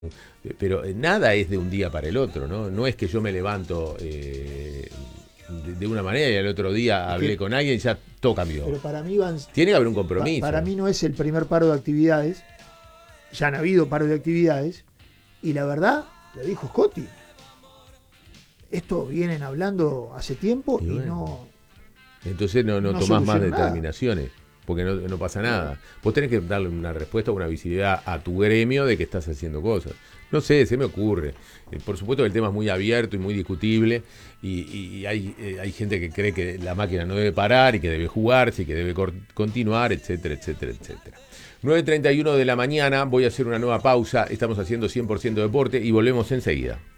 Pero nada es de un día para el otro, ¿no? No es que yo me levanto de una manera y al otro día Es hablé que, con alguien y ya todo cambió. pero para mí, Van, Tiene que haber un compromiso. para mí no es el primer paro de actividades. Ya han habido paros de actividades. Y la verdad, lo dijo Scotti, esto vienen hablando hace tiempo Y y bueno, no, entonces no no tomás más solucionó nada. determinaciones, porque no pasa Claro. nada. Vos tenés que darle una respuesta, una visibilidad a tu gremio de que estás haciendo cosas. No sé, se me ocurre. Por supuesto que el tema es muy abierto y muy discutible, y hay gente que cree que la máquina no debe parar y que debe jugarse y que debe continuar, etcétera, etcétera, etcétera. 9:31 de la mañana, voy a hacer una nueva pausa, estamos haciendo 100% deporte y volvemos enseguida.